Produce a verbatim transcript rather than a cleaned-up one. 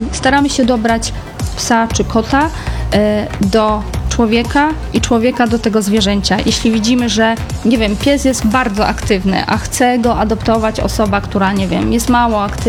Staramy się dobrać psa czy kota do człowieka i człowieka do tego zwierzęcia. Jeśli widzimy, że nie wiem, pies jest bardzo aktywny, a chce go adoptować osoba, która nie wiem, jest mało aktywna,